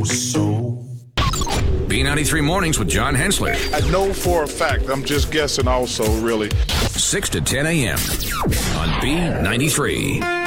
So B93 Mornings with John Hensler. I know for a fact. I'm just guessing also, really. 6 to 10 a.m. on B93.